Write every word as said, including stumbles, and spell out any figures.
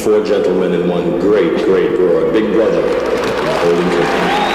four gentlemen and one great, great broad. Big brother. Holding company.